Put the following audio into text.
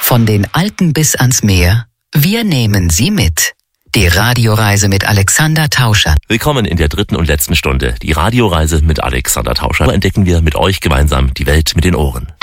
Von den Alpen bis ans Meer, wir nehmen Sie mit. Die Radioreise mit Alexander Tauscher. Willkommen in der dritten und letzten Stunde. Die Radioreise mit Alexander Tauscher. Entdecken wir mit euch gemeinsam die Welt mit den Ohren.